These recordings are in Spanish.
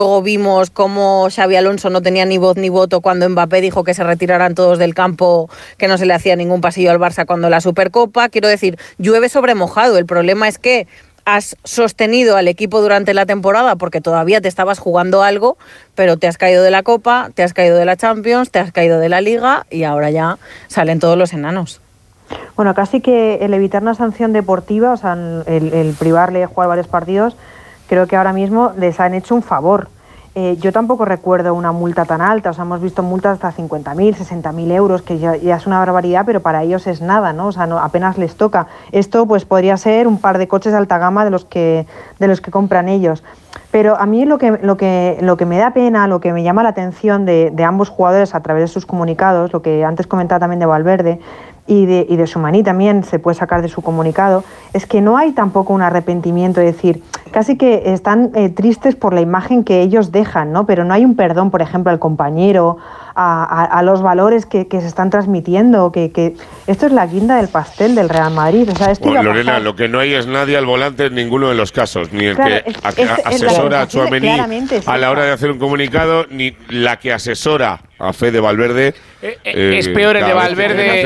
Luego vimos cómo Xabi Alonso no tenía ni voz ni voto cuando Mbappé dijo que se retiraran todos del campo, que no se le hacía ningún pasillo al Barça cuando la Supercopa. Quiero decir, llueve sobre mojado. El problema es que has sostenido al equipo durante la temporada porque todavía te estabas jugando algo, pero te has caído de la Copa, te has caído de la Champions, te has caído de la Liga y ahora ya salen todos los enanos. Bueno, casi que el evitar una sanción deportiva, o sea, el privarle de jugar varios partidos, creo que ahora mismo les han hecho un favor. Yo tampoco recuerdo una multa tan alta, o sea, hemos visto multas hasta 50.000, 60.000 euros, que ya es una barbaridad, pero para ellos es nada, ¿no? O sea, apenas les toca. Esto pues podría ser un par de coches de alta gama de los que compran ellos. Pero a mí lo que me da pena, lo que me llama la atención de ambos jugadores a través de sus comunicados, lo que antes comentaba también de Valverde, y de Tchouaméni también se puede sacar de su comunicado, es que no hay tampoco un arrepentimiento, es decir, casi que están tristes por la imagen que ellos dejan, ¿no? Pero no hay un perdón, por ejemplo, al compañero, a los valores que se están transmitiendo, que esto es la guinda del pastel del Real Madrid. O sea, Lorena, lo que no hay es nadie al volante en ninguno de los casos, ni el que asesora a Tchouaméni a la hora de hacer un comunicado, ni la que asesora a Fede Valverde. Es peor el de Valverde,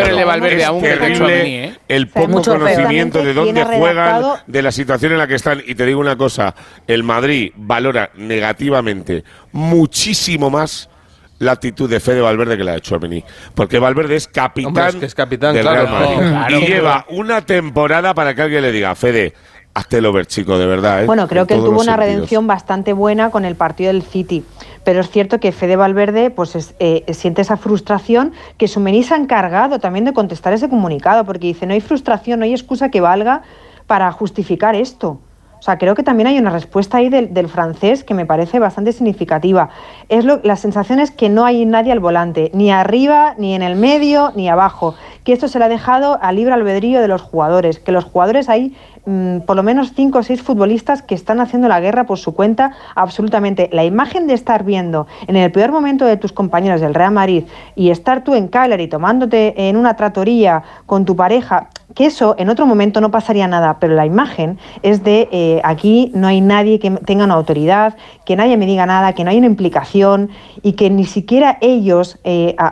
aún que el de Tchouaméni, el poco conocimiento de dónde juegan, de la situación en la que están. Y te digo una cosa, el Madrid valora negativamente muchísimo más la actitud de Fede Valverde que la de Tchouaméni, porque Valverde es capitán, del Real Madrid y lleva una temporada para que alguien le diga: Fede, hazte el over, chico, de verdad. Bueno, creo que él tuvo una redención bastante buena con el partido del City, pero es cierto que Fede Valverde pues siente esa frustración, que Tchouaméni se ha encargado también de contestar ese comunicado, porque dice: no hay frustración, no hay excusa que valga para justificar esto. O sea, creo que también hay una respuesta ahí del francés que me parece bastante significativa. La sensación es que no hay nadie al volante, ni arriba, ni en el medio, ni abajo. Que esto se le ha dejado al libre albedrío de los jugadores. Que los jugadores hay por lo menos 5 o 6 futbolistas que están haciendo la guerra por su cuenta absolutamente. La imagen de estar viendo en el peor momento de tus compañeros del Real Madrid y estar tú en Cagliari tomándote en una trattoria con tu pareja, que eso en otro momento no pasaría nada, pero la imagen es de aquí no hay nadie que tenga una autoridad, que nadie me diga nada, que no hay una implicación y que ni siquiera ellos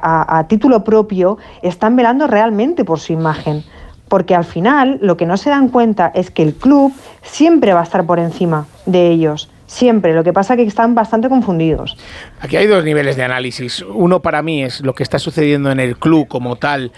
a título propio están velando realmente por su imagen. Porque al final lo que no se dan cuenta es que el club siempre va a estar por encima de ellos. Siempre. Lo que pasa es que están bastante confundidos. Aquí hay dos niveles de análisis. Uno para mí es lo que está sucediendo en el club como tal.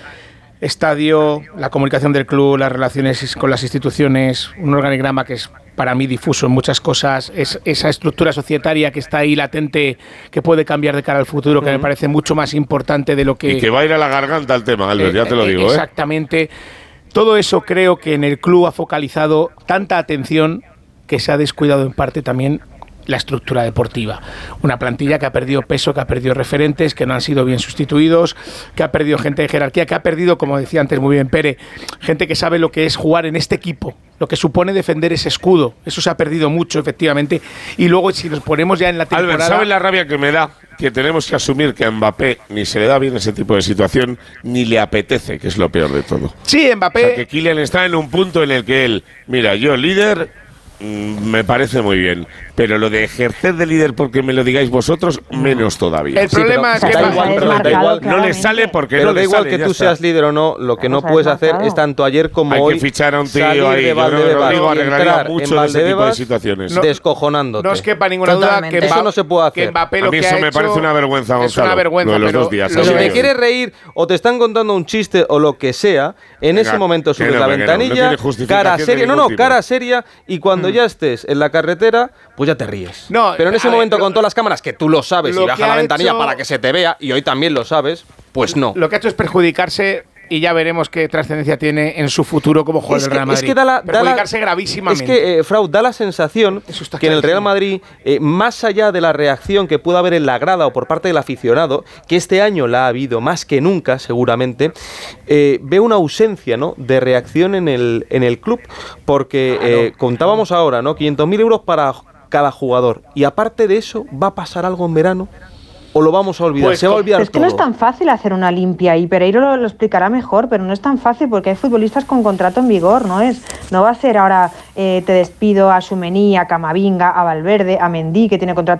Estadio, la comunicación del club, las relaciones con las instituciones, un organigrama que es para mí difuso en muchas cosas, es esa estructura societaria que está ahí latente, que puede cambiar de cara al futuro, que me parece mucho más importante de lo que... Y que va a ir a la garganta el tema, Albert, ya te lo digo. Exactamente. Todo eso creo que en el club ha focalizado tanta atención que se ha descuidado en parte también la estructura deportiva. Una plantilla que ha perdido peso, que ha perdido referentes, que no han sido bien sustituidos, que ha perdido gente de jerarquía, que ha perdido, como decía antes muy bien Pere, gente que sabe lo que es jugar en este equipo, lo que supone defender ese escudo. Eso se ha perdido mucho, efectivamente. Y luego, si nos ponemos ya en la temporada... Albert, ¿sabes la rabia que me da? Que tenemos que asumir que a Mbappé ni se le da bien ese tipo de situación, ni le apetece, que es lo peor de todo. Sí, Mbappé... O sea, que Kylian está en un punto en el que él, mira, yo líder... me parece muy bien, pero lo de ejercer de líder porque me lo digáis vosotros, menos todavía. El problema es que no le sale porque pero no da le igual sale, que tú seas líder o no, lo que no puedes hacer es tanto ayer como hoy. Hay que fichar a un tío ahí. Yo creo que Rodrigo arreglaría mucho de ese tipo de situaciones. Descojonándote. No os quepa ninguna duda que eso no se puede hacer. Que Mbappé a mí eso me parece una vergüenza, Gonzalo. Es una vergüenza, lo de los 2 días. Si te quieres reír o te están contando un chiste o lo que sea, en ese momento subes la ventanilla, cara seria, cara seria, y cuando ya estés en la carretera, pues ya te ríes. Pero en ese momento con todas las cámaras, que tú lo sabes y baja la ventanilla para que se te vea, y hoy también lo sabes, pues no. Lo que ha hecho es perjudicarse y ya veremos qué trascendencia tiene en su futuro como jugador del Real Madrid. Es que perjudicarse gravísimamente. Es que, Frau, da la sensación que en el Real Madrid, más allá de la reacción que pueda haber en la grada o por parte del aficionado, que este año la ha habido más que nunca, seguramente, ve una ausencia, ¿no?, de reacción en el club, porque contábamos ahora, ¿no?, 500.000 euros para cada jugador. Y aparte de eso, ¿va a pasar algo en verano? o lo vamos a olvidar? Pues, se va a olvidar es que todo. No es tan fácil hacer una limpia y Pereiro lo explicará mejor, pero no es tan fácil porque hay futbolistas con contrato en vigor, no va a ser ahora te despido a Tchouaméni, a Camavinga, a Valverde, a Mendy, que tiene contrato